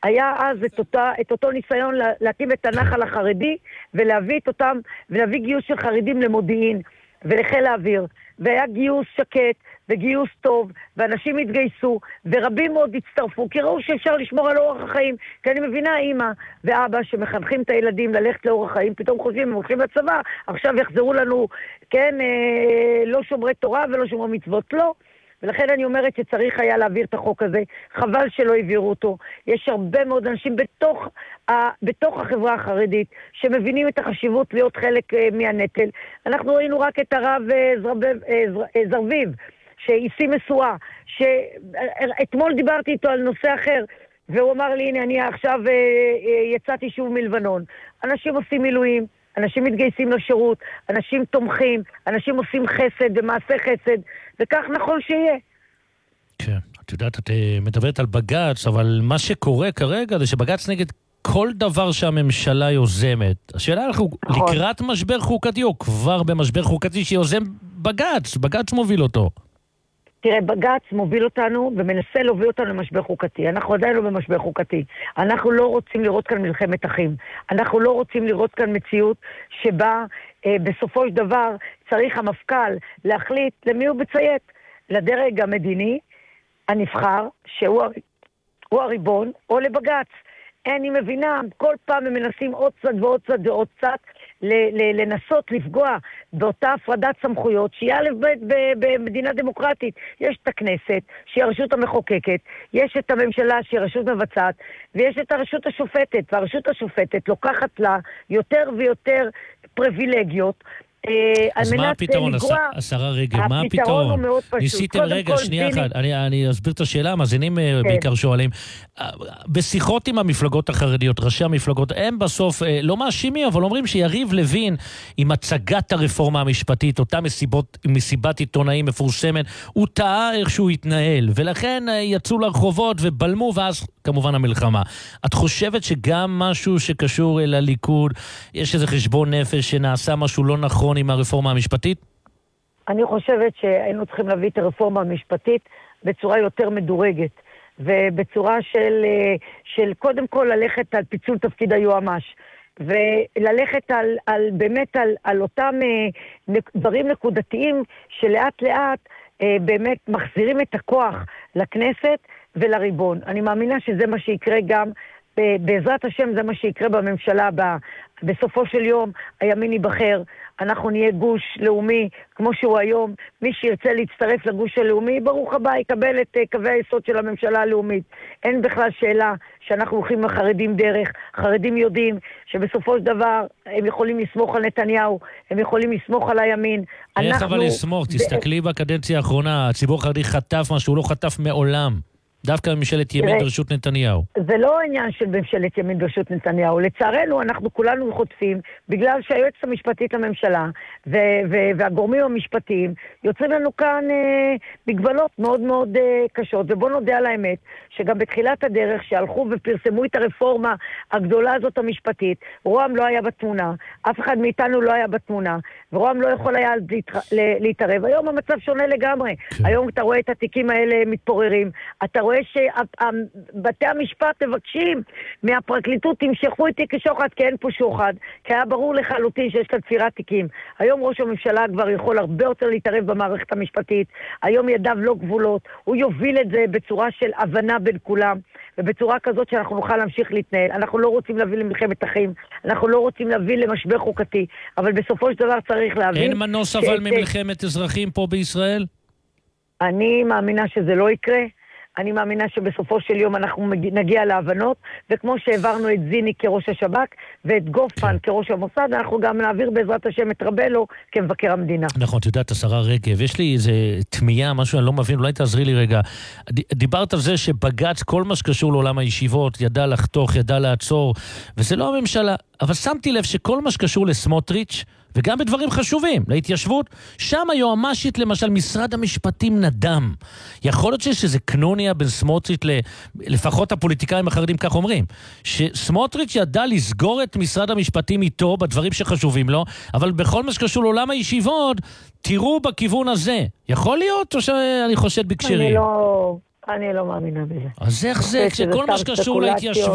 היה אז את אותו ניסיון להקים את הנחל החרדי, ולהביא גיוס של חרדים למודיעין ולחיל האוויר. והיה גיוס שקט וגיוס טוב, ואנשים התגייסו, ורבים מאוד הצטרפו, כי ראו שאפשר לשמור על אורח החיים. כי אני מבינה, אמא ואבא שמחנכים את הילדים ללכת לאורח החיים, פתאום חושבים, הם הולכים לצבא, עכשיו יחזרו לנו, כן, לא שומרי תורה ולא שומרי מצוות, לא. ולכן אני אומרת שצריך היה להעביר את החוק הזה, חבל שלא העבירו אותו. יש הרבה מאוד אנשים בתוך החברה החרדית שמבינים את החשיבות להיות חלק מהנטל. אנחנו ראינו רק את הרב זרביב, שאיסי מסועה, שאתמול דיברתי איתו על נושא אחר, והוא אמר לי, הנה, אני עכשיו יצאתי שוב מלבנון. אנשים עושים מילואים, אנשים מתגייסים לשירות, אנשים תומכים, אנשים עושים חסד ומעשה חסד, וכך נכון שיהיה. כן, את יודעת, את מדברת על בג"ץ, אבל מה שקורה כרגע זה שבג"ץ נגד כל דבר שהממשלה יוזמת. השאלה אנחנו לקראת משבר חוקתי, או כבר במשבר חוקתי שיוזם בג"ץ, בג"ץ מוביל אותו. תראה, בג"ץ מוביל אותנו ומנסה להוביל אותנו למשבר חוקתי. אנחנו עדיין לא במשבר חוקתי. אנחנו לא רוצים לראות כאן מלחמת אחים. אנחנו לא רוצים לראות כאן מציאות שבה בסופו של דבר צריך המפכ"ל להחליט למי הוא בציית. לדרג המדיני הנבחר, שהוא הריבון, או לבג"ץ. אני מבינה, כל פעם הם מנסים עוד צד ועוד צד ועוד צד לנסות לפגוע באותה הפרדת סמכויות שהיא א' במדינה דמוקרטית. יש את הכנסת שהיא הרשות המחוקקת, יש את הממשלה שהיא הרשות מבצעת, ויש את הרשות השופטת, והרשות השופטת לוקחת לה יותר ויותר פריבילגיות. אז מה הפתרון, השרה רגב? מה הפתרון? הפתרון הוא מאוד פשוט. ניסיתם רגע, שנייה אחת, אני אסביר את השאלה, המאזינים בעיקר שואלים. בשיחות עם המפלגות החרדיות, ראשי המפלגות, הם בסוף לא מאשימים, אבל אומרים שיריב לוין, עם הצגת הרפורמה המשפטית, אותה מסיבת עיתונאים מפורסמת, הוא טעה איך שהוא התנהל, ולכן יצאו לרחובות ובלמו, ואז כמובן המלחמה. את חושבת שגם משהו שקשור אל הליכוד, יש איזה חשבון נפש שנעשה משהו לא נכון עם הרפורמה המשפטית? אני חושבת שהיינו צריכים להביא את הרפורמה המשפטית בצורה יותר מדורגת, ובצורה של קודם כל ללכת על פיצול תפקיד היועמ"ש, וללכת באמת על אותם דברים נקודתיים שלאט לאט באמת מחזירים את הכוח לכנסת ולריבון. אני מאמינה שזה מה שיקרה גם, בעזרת השם זה מה שיקרה בממשלה הבאה. בסופו של יום הימין ייבחר, אנחנו נהיה גוש לאומי כמו שהוא היום. מי שירצה להצטרף לגוש הלאומי, ברוך הבא, יקבל את קווי היסוד של הממשלה הלאומית. אין בכלל שאלה שאנחנו הולכים לחרדים דרך. חרדים יודעים שבסופו של דבר הם יכולים לסמוך על נתניהו, הם יכולים לסמוך על הימין. איך אבל לסמוך? תסתכלי בקדנציה האחרונה, הציבור החרדי חטף מה שהוא לא חטף מעולם. דווקא ממשלת ימין ברשות נתניהו. זה לא עניין של ממשלת ימין ברשות נתניהו. לצערנו, אנחנו כולנו חוטפים, בגלל שהיועצת המשפטית לממשלה והגורמים המשפטיים יוצרים לנו כאן מגבלות מאוד מאוד קשות. ובוא נודה על האמת, שגם בתחילת הדרך שהלכו ופרסמו את הרפורמה הגדולה הזאת המשפטית, רועם לא היה בתמונה, אף אחד מאיתנו לא היה בתמונה, ורועם לא יכול היה להתערב. היום המצב שונה לגמרי. היום אתה רואה את התיקים האלה מתפוררים, אתה רואה שבתי המשפט מבקשים מהפרקליטות תמשכו את תיק השוחד, כי אין פה שוחד, כי היה ברור לחלוטין שיש כאן תפירת תיקים. היום ראש הממשלה כבר יכול הרבה יותר להתערב במערכת המשפטית, היום ידיו לא גבולות, הוא יוביל את זה בצורה של הבנה בין כולם, ובצורה כזאת שאנחנו נוכל להמשיך להתנהל. אנחנו לא רוצים להביא למלחמת אחים, אנחנו לא רוצים להביא למשבר חוקתי, אבל בסופו של דבר צריך להבין... אין מנוס אבל ממלחמת אזרחים פה בישראל? אני מאמינה שזה לא יקרה. אני מאמינה שבסופו של יום אנחנו נגיע להבנות, וכמו שהעברנו את זיני כראש השב"כ, ואת גופן כראש המוסד, אנחנו גם נעביר בעזרת השם את רבלו כמבקר המדינה. נכון, את יודעת, השרה רגב, יש לי איזה תמיהה, משהו אני לא מבין, אולי תעזרי לי רגע. דיברת על זה שבג"ץ, כל מה שקשור לעולם הישיבות, ידע לחתוך, ידע לעצור, וזה לא הממשלה. אבל שמתי לב שכל מה שקשור לסמוטריץ', וגם בדברים חשובים, להתיישבות, שם היועמ"שית, למשל, משרד המשפטים נדם. יכול להיות שיש איזה קנוניה בין סמוטריץ' לפחות הפוליטיקאים החרדים כך אומרים, שסמוטריץ' ידע לסגור את משרד המשפטים איתו בדברים שחשובים לו, אבל בכל מה שקשור לעולם הישיבות, תראו בכיוון הזה. יכול להיות או שאני חושד בקשרים? אני לא מאמינה בזה. אז איך זה? כשכל מה שקשור להתיישבות